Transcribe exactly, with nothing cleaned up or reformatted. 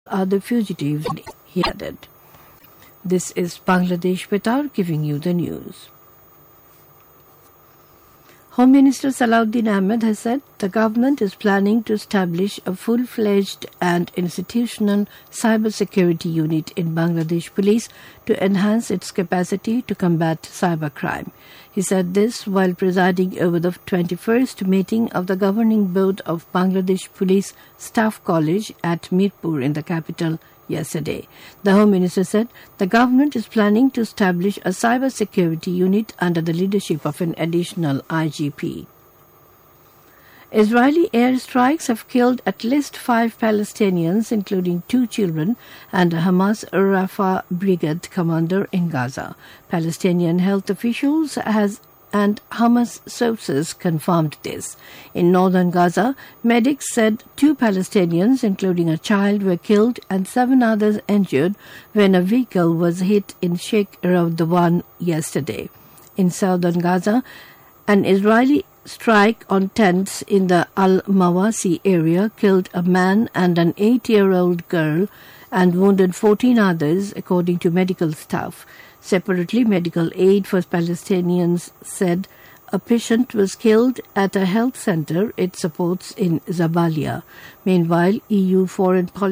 are the fugitives, he added. This is Bangladesh Betar giving you the news. Home Minister Salahuddin Ahmed has said the government is planning to establish a full-fledged and institutional cybersecurity unit in Bangladesh Police to enhance its capacity to combat cybercrime. He said this while presiding over the twenty-first meeting of the Governing Board of Bangladesh Police Staff College at Mirpur in the capital yesterday. The Home Minister said the government is planning to establish a cybersecurity unit under the leadership of an additional I G P. Israeli airstrikes have killed at least five Palestinians, including two children, and a Hamas Rafah brigade commander in Gaza. Palestinian health officials has and Hamas sources confirmed this. In northern Gaza, medics said two Palestinians, including a child, were killed and seven others injured when a vehicle was hit in Sheikh Radwan yesterday. In southern Gaza, an Israeli strike on tents in the Al-Mawasi area killed a man and an eight-year-old girl and wounded fourteen others, according to medical staff. Separately, medical aid for Palestinians said a patient was killed at a health center it supports in Zabalia. Meanwhile, E U foreign policy